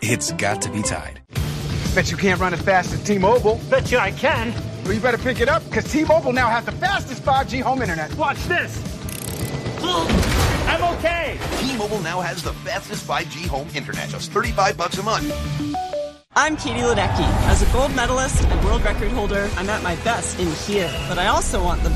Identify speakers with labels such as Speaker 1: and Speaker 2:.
Speaker 1: it's got to be Tide.
Speaker 2: Bet you can't run as fast as T-Mobile.
Speaker 3: Bet you I can.
Speaker 2: Well, you better pick it up, because T-Mobile now has the fastest 5G home internet.
Speaker 3: Watch this. I'm okay.
Speaker 4: T-Mobile now has the fastest 5G home internet, just $35 a month.
Speaker 5: I'm Katie Ledecky. As a gold medalist and world record holder, I'm at my best in here. But I also want the